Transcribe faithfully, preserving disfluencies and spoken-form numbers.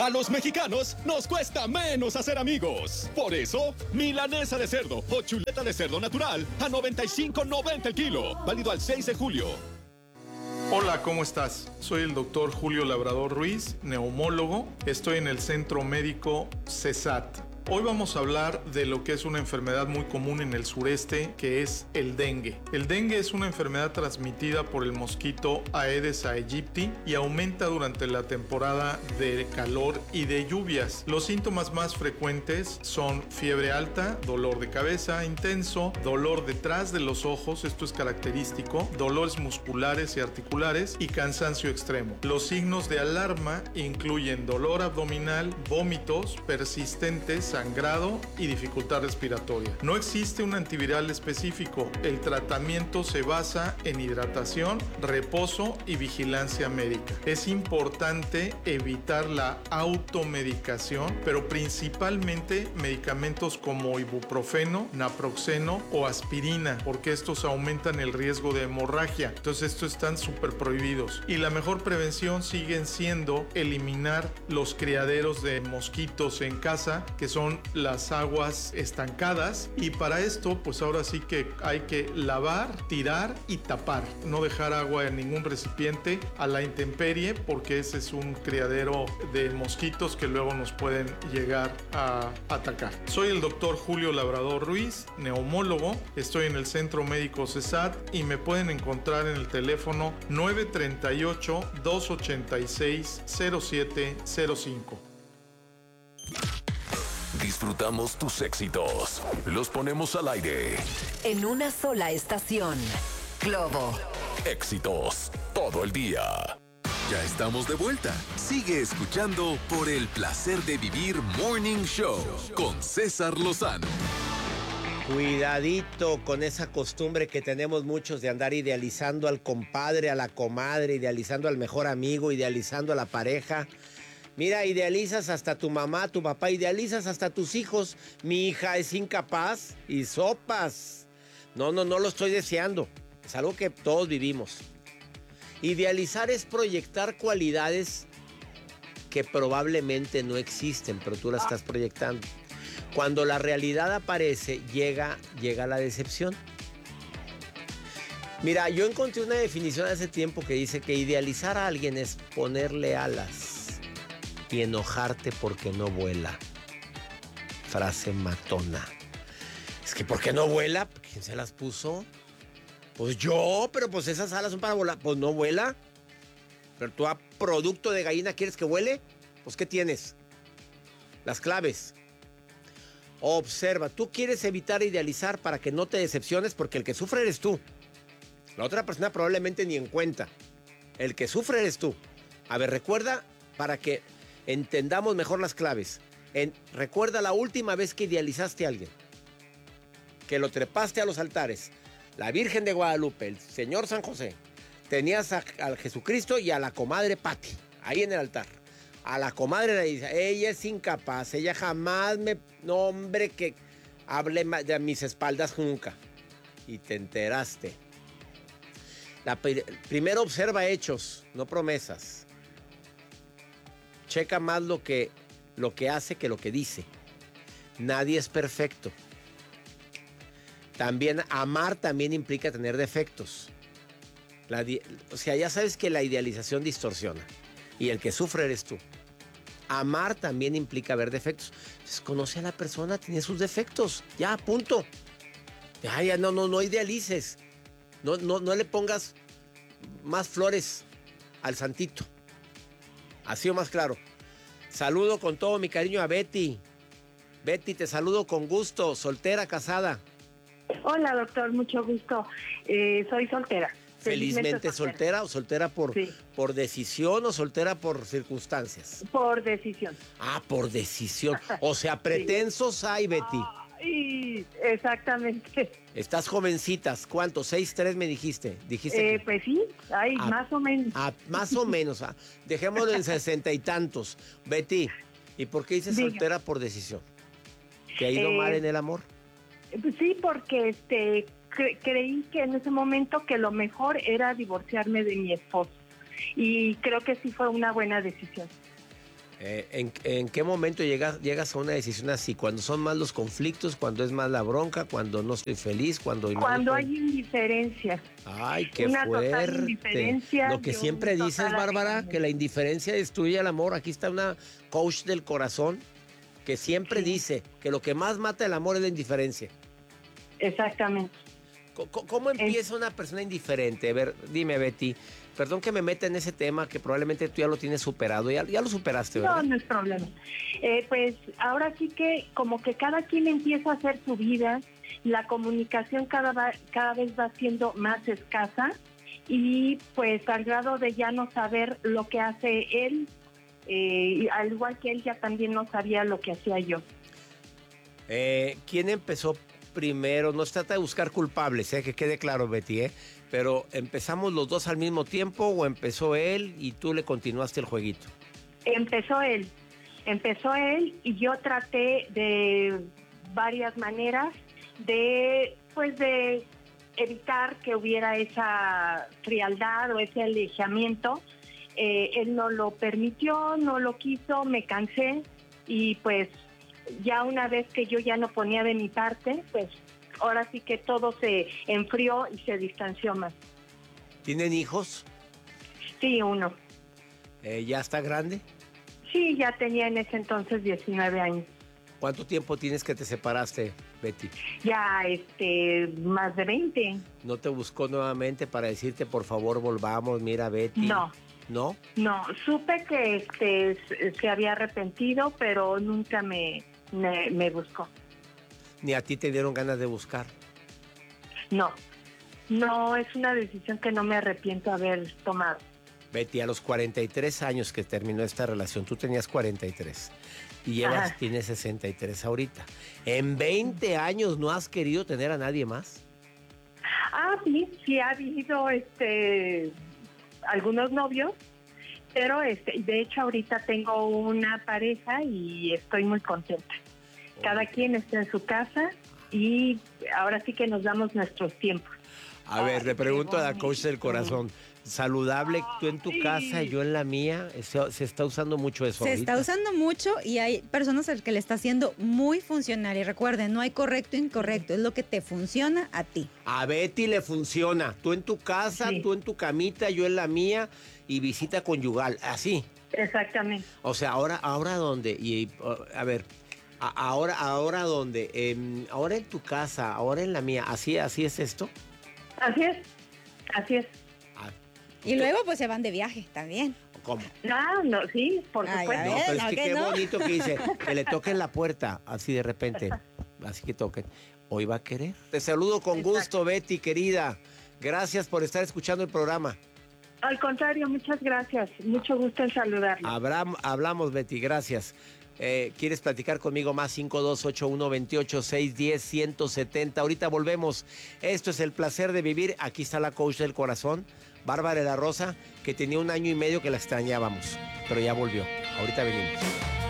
A los mexicanos nos cuesta menos hacer amigos. Por eso, milanesa de cerdo o chuleta de cerdo natural a noventa y cinco noventa el kilo. Válido al seis de julio. Hola, ¿cómo estás? Soy el doctor Julio Labrador Ruiz, neumólogo. Estoy en el Centro Médico CESAT. Hoy vamos a hablar de lo que es una enfermedad muy común en el sureste, que es el dengue. El dengue es una enfermedad transmitida por el mosquito Aedes aegypti y aumenta durante la temporada de calor y de lluvias. Los síntomas más frecuentes son fiebre alta, dolor de cabeza intenso, dolor detrás de los ojos, esto es característico, dolores musculares y articulares y cansancio extremo. Los signos de alarma incluyen dolor abdominal, vómitos persistentes, sangrado y dificultad respiratoria. No existe un antiviral específico. El tratamiento se basa en hidratación, reposo y vigilancia médica. Es importante evitar la automedicación, pero principalmente medicamentos como ibuprofeno, naproxeno o aspirina, porque estos aumentan el riesgo de hemorragia. Entonces estos están súper prohibidos. Y la mejor prevención siguen siendo eliminar los criaderos de mosquitos en casa, que son las aguas estancadas, y para esto pues ahora sí que hay que lavar, tirar y tapar, no dejar agua en ningún recipiente a la intemperie, porque ese es un criadero de mosquitos que luego nos pueden llegar a atacar. Soy el doctor Julio Labrador Ruiz, neumólogo. Estoy en el Centro Médico CESAT y me pueden encontrar en el teléfono nueve tres ocho, dos ocho seis, cero siete cero cinco. Disfrutamos tus éxitos. Los ponemos al aire. En una sola estación. Globo. Éxitos todo el día. Ya estamos de vuelta. Sigue escuchando Por el Placer de Vivir Morning Show con César Lozano. Cuidadito con esa costumbre que tenemos muchos de andar idealizando al compadre, a la comadre, idealizando al mejor amigo, idealizando a la pareja. Mira, idealizas hasta tu mamá, tu papá, idealizas hasta tus hijos. Mi hija es incapaz y sopas. No, no, no lo estoy deseando. Es algo que todos vivimos. Idealizar es proyectar cualidades que probablemente no existen, pero tú las estás proyectando. Cuando la realidad aparece, llega, llega la decepción. Mira, yo encontré una definición hace tiempo que dice que idealizar a alguien es ponerle alas y enojarte porque no vuela. Frase matona. Es que ¿por qué no vuela? ¿Quién se las puso? Pues yo, pero pues esas alas son para volar. Pues no vuela. Pero tú a producto de gallina quieres que vuele. Pues ¿qué tienes? Las claves. Observa, tú quieres evitar idealizar para que no te decepciones, porque el que sufre eres tú. La otra persona probablemente ni en cuenta. El que sufre eres tú. A ver, recuerda para que entendamos mejor las claves. En, recuerda la última vez que idealizaste a alguien. Que lo trepaste a los altares. La Virgen de Guadalupe, el Señor San José. Tenías a, al Jesucristo y a la comadre Pati, ahí en el altar. A la comadre le dice, ella es incapaz, ella jamás me... No, hombre, que hable de mis espaldas nunca. Y te enteraste. La, primero observa hechos, no promesas. Checa más lo que, lo que hace que lo que dice. Nadie es perfecto. También amar también implica tener defectos. La, o sea, ya sabes que la idealización distorsiona. Y el que sufre eres tú. Amar también implica ver defectos. Entonces, conoce a la persona, tiene sus defectos. Ya, punto. Ya, ya, no, no, no idealices. No, no, no le pongas más flores al santito. Así o más claro. Saludo con todo mi cariño a Betty. Betty, te saludo con gusto. Soltera, casada. Hola, doctor, mucho gusto. Eh, soy soltera. ¿Felizmente, felizmente soltera. soltera o soltera por, sí. por decisión o soltera por circunstancias? Por decisión. Ah, por decisión. O sea, pretensos sí. hay, Betty. Ay, exactamente. Estás jovencitas. ¿Cuántos? ¿Seis, tres me dijiste? ¿Dijiste eh, que... Pues sí, ay, ah, más o menos. Ah, más o menos. Ah. Dejémoslo en sesenta y tantos. Betty, ¿y por qué dices Diga. soltera por decisión? ¿Te ha ido eh, mal en el amor? Pues sí, porque este... Cre- creí que en ese momento que lo mejor era divorciarme de mi esposo y creo que sí fue una buena decisión. Eh, ¿en, ¿En qué momento llegas, llegas a una decisión así? ¿Cuando son más los conflictos? ¿Cuando es más la bronca? ¿Cuando no estoy feliz? ¿Cuando, Cuando no hay indiferencia. Ay, qué una total fuerte. indiferencia, Lo que yo siempre un dices, total Bárbara, abandono. que la indiferencia destruye el amor. Aquí está una coach del corazón que siempre Sí. dice que lo que más mata el amor es la indiferencia. Exactamente. Co- co- ¿Cómo empieza una persona indiferente? A ver, dime, Betty. Perdón que me meta en ese tema que probablemente tú ya lo tienes superado. Ya, ya lo superaste, ¿verdad? No, no es problema. Eh, pues ahora sí que como que cada quien empieza a hacer su vida, la comunicación cada, va- cada vez va siendo más escasa y pues al grado de ya no saber lo que hace él, eh, y al igual que él ya también no sabía lo que hacía yo. Eh, ¿Quién empezó primero? No se trata de buscar culpables, ¿eh? Que quede claro, Betty, ¿eh? Pero ¿empezamos los dos al mismo tiempo o empezó él y tú le continuaste el jueguito? Empezó él, empezó él y yo traté de varias maneras de, pues de evitar que hubiera esa frialdad o ese alejamiento. Eh, él no lo permitió, no lo quiso, me cansé y pues ya una vez que yo ya no ponía de mi parte, pues ahora sí que todo se enfrió y se distanció más. ¿Tienen hijos? Sí, uno. Eh, ¿Ya está grande? Sí, ya tenía en ese entonces diecinueve años. ¿Cuánto tiempo tienes que te separaste, Betty? Ya, este, más de veinte. ¿No te buscó nuevamente para decirte, por favor, volvamos, mira, Betty? No. ¿No? No, supe que este se había arrepentido, pero nunca me, me, me buscó. Ni a ti te dieron ganas de buscar. No, no, es una decisión que no me arrepiento haber tomado. Betty, a los cuarenta y tres años que terminó esta relación, tú tenías cuarenta y tres y llevas, Ajá. tienes sesenta y tres ahorita. ¿En veinte años no has querido tener a nadie más? Ah, sí, sí ha habido este algunos novios, pero este, de hecho ahorita tengo una pareja y estoy muy contenta. Cada quien está en su casa y ahora sí que nos damos nuestros tiempos. A ver, Ay, le qué pregunto a la bonito. coach del corazón. ¿Saludable tú en tu Ay. casa y yo en la mía? Se, se está usando mucho eso Se ahorita. está usando mucho y hay personas al que le está haciendo muy funcional. Y recuerden, no hay correcto o incorrecto, es lo que te funciona a ti. A Betty le funciona. Tú en tu casa, Sí. tú en tu camita, yo en la mía y visita conyugal. Así. Exactamente. O sea, ahora, ahora dónde? Y, uh, a ver, a- ahora, ahora dónde? Em, ahora en tu casa, ahora en la mía. ¿Así, así es esto? Así es, así es. Ah, Y luego pues se van de viaje también. ¿cómo? No, no, sí, por Ay, supuesto. a No, ver, pero es no, que que qué no. bonito que dice, que le toquen la puerta, así de repente, así que toquen. Hoy va a querer. Te saludo con Exacto. gusto, Betty, querida. Gracias por estar escuchando el programa. Al contrario, muchas gracias. Mucho gusto en saludarlo. Habram- hablamos, Betty, gracias. Eh, ¿Quieres platicar conmigo? Más cinco dos ocho uno dos ocho seis uno cero uno siete cero. Ahorita volvemos. Esto es El Placer de Vivir. Aquí está la coach del corazón, Bárbara de la Rosa, que tenía un año y medio que la extrañábamos, pero ya volvió. Ahorita venimos.